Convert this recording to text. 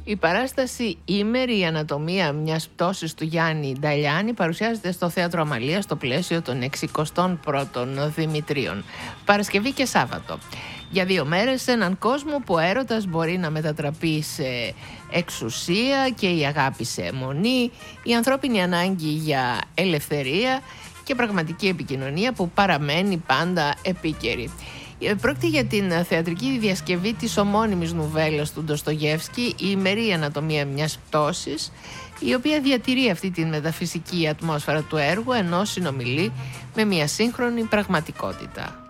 Η παράσταση «Ήμερη η ανατομία μιας πτώσης» του Γιάννη Νταλιάνη παρουσιάζεται στο Θέατρο Αμαλία στο πλαίσιο των 61ων Δημητρίων, Παρασκευή και Σάββατο. Για 2 μέρες σε έναν κόσμο που ο έρωτας μπορεί να μετατραπεί σε εξουσία και η αγάπη σε αιμονή, η ανθρώπινη ανάγκη για ελευθερία και πραγματική επικοινωνία που παραμένει πάντα επίκαιρη. Πρόκειται για την θεατρική διασκευή της ομώνυμης νουβέλας του Ντοστογεύσκη, «Η ημερή ανατομία μιας πτώσης», η οποία διατηρεί αυτή την μεταφυσική ατμόσφαιρα του έργου ενώ συνομιλεί με μια σύγχρονη πραγματικότητα.